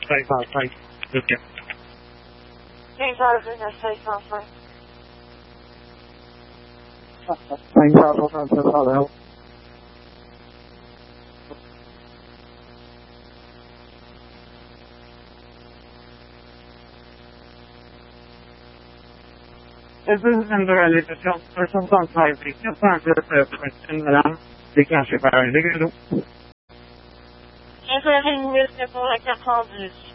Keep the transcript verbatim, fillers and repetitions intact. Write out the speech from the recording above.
safe outside. Just get. Thanks, Arthur. You're safe outside. Thanks, Arthur. That's all the help. This is en väldigt för som samtidigt vilka framför förflytten mellan det kanske bara ligger då. Everything with the like a call this.